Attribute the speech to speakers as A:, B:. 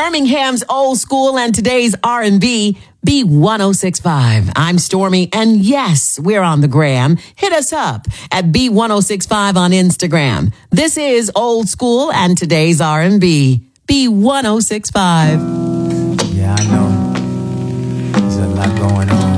A: Birmingham's old school and today's R&B, B1065. I'm Stormy, and yes, we're on the gram. Hit us up at B1065 on Instagram. This is old school and today's R&B, B1065.
B: Yeah, I know. There's a lot going on.